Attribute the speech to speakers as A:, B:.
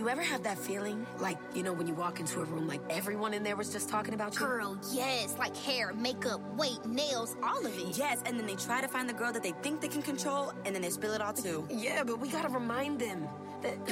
A: ever have that feeling? Like, when you walk into a room, like everyone in there was just talking about you?
B: Girl, yes. Like hair, makeup, weight, nails, all of it.
C: Yes, and then they try to find the girl that they think they can control, and then they spill it all too.
A: Yeah, but we gotta remind them that